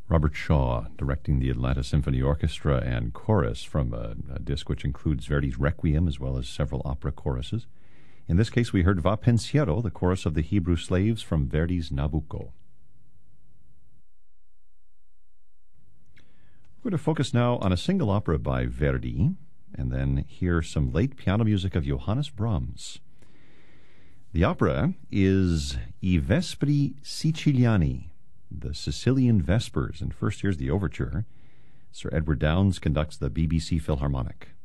Robert Shaw directing the Atlanta Symphony Orchestra and Chorus from a disc which includes Verdi's Requiem as well as several opera choruses. In this case, we heard Va Pensiero, the chorus of the Hebrew slaves from Verdi's Nabucco. We're going to focus now on a single opera by Verdi, and then hear some late piano music of Johannes Brahms. The opera is I Vespri Siciliani, the Sicilian Vespers, and first here's the overture. Sir Edward Downes conducts the BBC Philharmonic.